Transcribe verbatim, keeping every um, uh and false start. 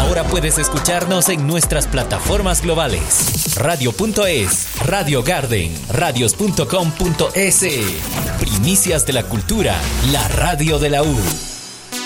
Ahora puedes escucharnos en nuestras plataformas globales. Radio punto es, Radio Garden, radios punto com punto es. Primicias de la cultura, la radio de la U.